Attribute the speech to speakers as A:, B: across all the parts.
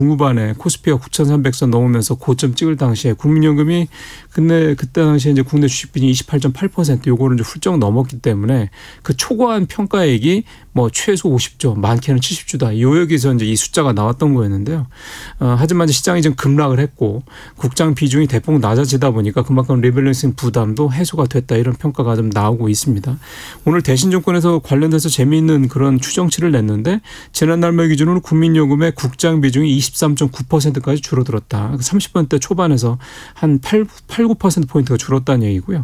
A: 중후반에 코스피가 9,300선 넘으면서 고점 찍을 당시에 국민연금이 근데 그때 당시에 이제 국내 주식 비중이 28.8% 요거를 이제 훌쩍 넘었기 때문에 그 초과한 평가액이 뭐 최소 50조, 많게는 70조다. 요 여기서 이제 이 숫자가 나왔던 거였는데요. 하지만 이제 시장이 좀 급락을 했고 국장 비중이 대폭 낮아지다 보니까 그만큼 리밸런싱 부담도 해소가 됐다 이런 평가가 좀 나오고 있습니다. 오늘 대신증권에서 관련돼서 재미있는 그런 추정치를 냈는데 지난달 말 기준으로 국민연금의 국장 비중이 23.9%까지 줄어들었다. 30번대 초반에서 한 9%포인트가 줄었다는 얘기고요.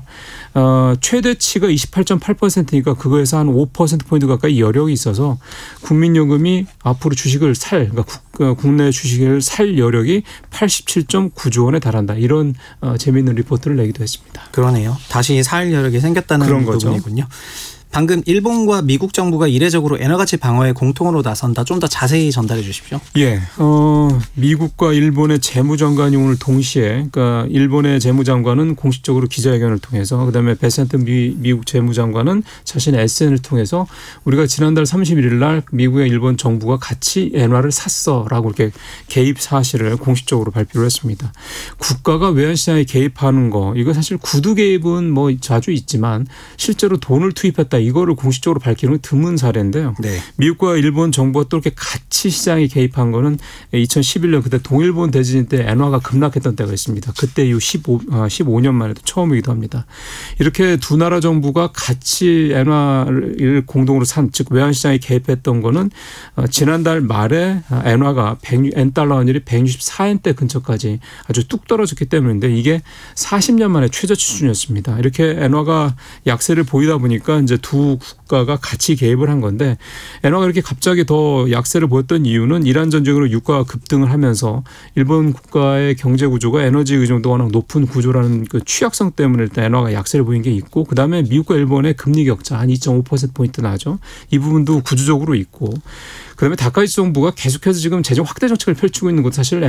A: 최대치가 28.8%니까 그거에서 한 5%포인트 가까이 여력이 있어서 국민연금이 앞으로 주식을 그러니까 국내 주식을 살 여력이 87.9조 원에 달한다. 이런 재미있는 리포트를 내기도 했습니다.
B: 그러네요. 다시 살 여력이 생겼다는
A: 그런 거죠.
B: 부분이군요. 방금 일본과 미국 정부가 이례적으로 엔화가치 방어에 공통으로 나선다. 좀 더 자세히 전달해 주십시오.
A: 예, 미국과 일본의 재무장관이 오늘 동시에, 그러니까 일본의 재무장관은 공식적으로 기자회견을 통해서, 그다음에 베센트 미국 재무장관은 자신의 SN을 통해서 우리가 지난달 31일 날 미국의 일본 정부가 같이 엔화를 샀어라고 이렇게 개입 사실을 공식적으로 발표를 했습니다. 국가가 외환시장에 개입하는 거, 이거 사실 구두 개입은 뭐 자주 있지만 실제로 돈을 투입했다. 이거를 공식적으로 밝히는 건 드문 사례인데요. 네. 미국과 일본 정부가 또 이렇게 같이 시장에 개입한 거는 2011년 그때 동일본 대지진 때 엔화가 급락했던 때가 있습니다. 그때 이후 15년 만에도 처음이기도 합니다. 이렇게 두 나라 정부가 같이 엔화를 공동으로 산, 즉 외환시장에 개입했던 거는 지난달 말에 엔화가 엔달러 환율이 164엔대 근처까지 아주 뚝 떨어졌기 때문인데 이게 40년 만에 최저치 수준이었습니다. 이렇게 엔화가 약세를 보이다 보니까 이제 두 국가가 같이 개입을 한 건데 엔화가 이렇게 갑자기 더 약세를 보였던 이유는 이란 전쟁으로 유가가 급등을 하면서 일본 국가의 경제 구조가 에너지 의존도가 워낙 높은 구조라는 그 취약성 때문에 일단 엔화가 약세를 보인 게 있고 그다음에 미국과 일본의 금리 격차 한 2.5%포인트 나죠. 이 부분도 구조적으로 있고 그다음에 다카이치 정부가 계속해서 지금 재정 확대 정책을 펼치고 있는 것도 사실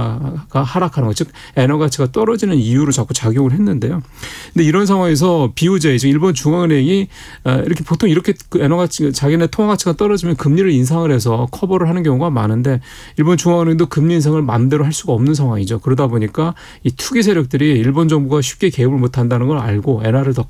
A: 엔화가 하락하는 것, 즉 엔화 가치가 떨어지는 이유로 자꾸 작용을 했는데요. 근데 이런 상황에서 BOJ, 즉 일본 중앙은행이 이렇게 보통 이렇게 그 엔화 가치, 자기네 통화 가치가 떨어지면 금리를 인상을 해서 커버를 하는 경우가 많은데 일본 중앙은행도 금리 인상을 마음대로 할 수가 없는 상황이죠. 그러다 보니까 이 투기 세력들이 일본 정부가 쉽게 개입을 못한다는 걸 알고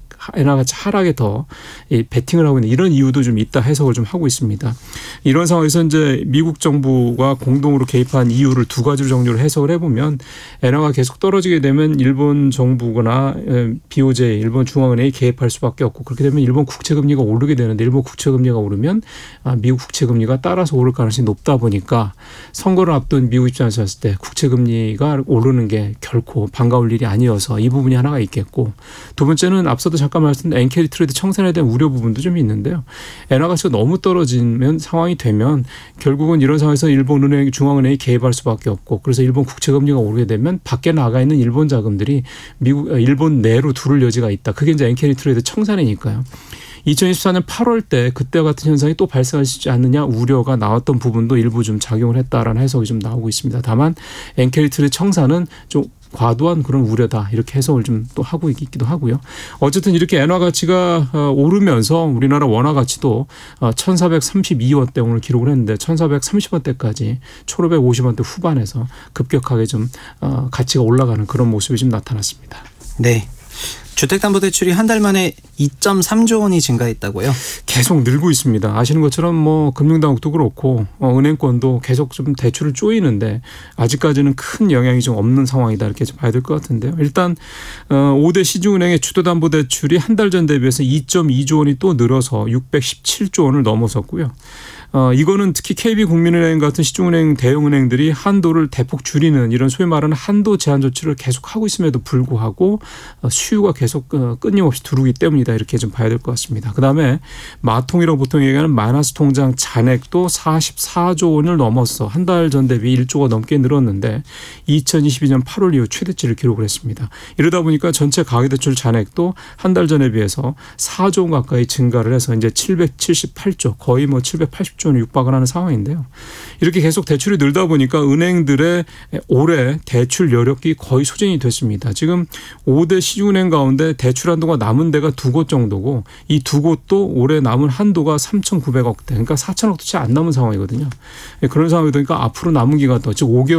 A: 엔화 가치 하락에 더 베팅을 하고 있는 이런 이유도 좀 있다 해석을 좀 하고 있습니다. 이런 상황에서 이제 미국 정부가 공동으로 개입한 이유를 두 가지로 정리를 해석을 해보면 엔화가 계속 떨어지게 되면 일본 정부거나 BOJ, 일본 중앙은행이 개입할 수밖에 없고 그렇게 되면 일본 국채금리가 오르게 되는데 일본 국채금리가 오르면 미국 국채금리가 따라서 오를 가능성이 높다 보니까 선거를 앞둔 미국 입장에서 봤을 때 국채금리가 오르는 게 결코 반가울 일이 아니어서 이 부분이 하나가 있겠고 두 번째는 앞서도 잠깐 말씀드린 엔캐리 트레이드 청산에 대한 우려 부분도 좀 있는데요. 엔화 가치가 너무 떨어지면 상황이 되면 결국은 이런 상황에서 일본 은행, 중앙은행이 개입할 수밖에 없고 그래서 일본 국채금리가 오르게 되면 밖에 나가 있는 일본 자금들이 일본 내로 두를 여지가 있다. 그게 이제 엔캐리 트레이드 청산이니까요. 2024년 8월 때 그때와 같은 현상이 또 발생하지 않느냐 우려가 나왔던 부분도 일부 좀 작용을 했다라는 해석이 좀 나오고 있습니다. 다만 엔캐리 트레이드 청산은 좀 과도한 그런 우려다 이렇게 해석을 좀 또 하고 있기도 하고요. 어쨌든 이렇게 엔화 가치가 오르면서 우리나라 원화 가치도 1,432원대 오늘 기록을 했는데 1,430원대까지 1,550원대 후반에서 급격하게 좀 가치가 올라가는 그런 모습이 좀 나타났습니다.
B: 네. 주택담보대출이 한 달 만에 2.3조 원이 증가했다고요?
A: 계속 늘고 있습니다. 아시는 것처럼 뭐 금융당국도 그렇고 은행권도 계속 좀 대출을 쪼이는데 아직까지는 큰 영향이 좀 없는 상황이다 이렇게 좀 봐야 될 것 같은데요. 일단 5대 시중은행의 주도담보대출이 한 달 전 대비해서 2.2조 원이 또 늘어서 617조 원을 넘어섰고요. 이거는 특히 KB국민은행 같은 시중은행 대형은행들이 한도를 대폭 줄이는 이런 소위 말하는 한도 제한 조치를 계속하고 있음에도 불구하고 수요가 계속 끊임없이 들어오기 때문이다 이렇게 좀 봐야 될 것 같습니다. 그다음에 마통이라고 보통 얘기하는 마이너스 통장 잔액도 44조 원을 넘어서 한 달 전 대비 1조가 넘게 늘었는데 2022년 8월 이후 최대치를 기록을 했습니다. 이러다 보니까 전체 가계대출 잔액도 한 달 전에 비해서 4조 원 가까이 증가를 해서 이제 778조 거의 뭐 780조 원에 육박을 하는 상황인데요. 이렇게 계속 대출이 늘다 보니까 은행들의 올해 대출 여력이 거의 소진이 됐습니다. 지금 5대 시중은행 가운데 대출 한도가 남은 데가 두 곳 정도고 이 두 곳도 올해 남은 한도가 3,900억대 그러니까 4천억도 채 안 남은 상황이거든요. 그런 상황이 되니까 앞으로 남은 기간 더 즉 5개월